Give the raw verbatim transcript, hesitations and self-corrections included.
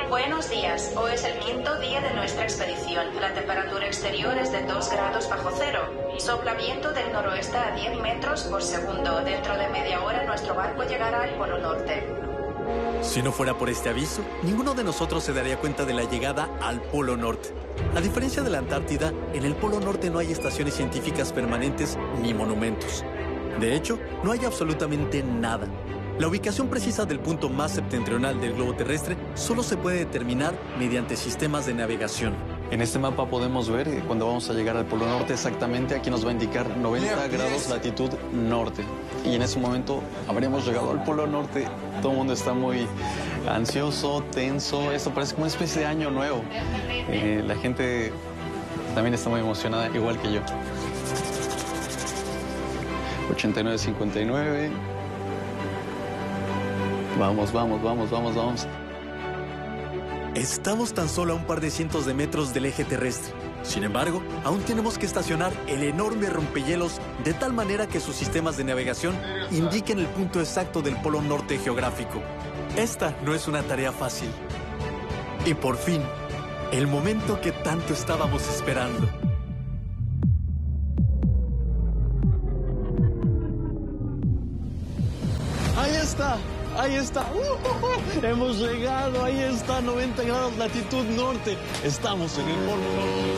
Buenos días, hoy es el quinto día de nuestra expedición. La temperatura exterior es de dos grados bajo cero. Sopla viento del noroeste a diez metros por segundo. Dentro de media hora nuestro barco llegará al Polo Norte. Si no fuera por este aviso, ninguno de nosotros se daría cuenta de la llegada al Polo Norte. A diferencia de la Antártida, en el Polo Norte no hay estaciones científicas permanentes ni monumentos. De hecho, no hay absolutamente nada. La ubicación precisa del punto más septentrional del globo terrestre solo se puede determinar mediante sistemas de navegación. En este mapa podemos ver que cuando vamos a llegar al Polo Norte exactamente, aquí nos va a indicar noventa grados latitud norte. Y en ese momento habremos llegado al Polo Norte. Todo el mundo está muy ansioso, tenso. Esto parece como una especie de año nuevo. Eh, la gente también está muy emocionada, igual que yo. ochenta y nueve cincuenta y nueve. Vamos, vamos, vamos, vamos, vamos. Estamos tan solo a un par de cientos de metros del eje terrestre. Sin embargo, aún tenemos que estacionar el enorme rompehielos de tal manera que sus sistemas de navegación indiquen el punto exacto del Polo Norte geográfico. Esta no es una tarea fácil. Y por fin, el momento que tanto estábamos esperando. ¡Ahí está! ¡Ahí está! ¡Uh, uh, uh! ¡Hemos llegado! ¡Ahí está! noventa grados latitud norte. Estamos en el Polo Norte.